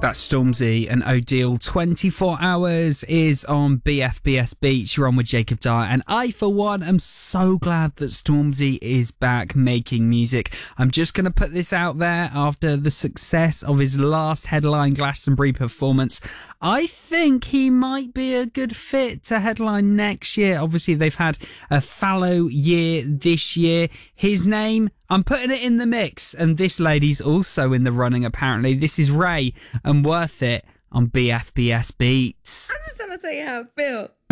That's Stormzy and Odile. 24 Hours is on BFBS Beach. You're on with Jacob Dyer. And I, for one, am so glad that Stormzy is back making music. I'm just going to put this out there after the success of his last headline Glastonbury performance. I think he might be a good fit to headline next year. Obviously, they've had a fallow year this year. His name, I'm putting it in the mix, and this lady's also in the running, apparently. This is Ray and Worth It on BFBS Beats. I'm just trying to tell you how I feel.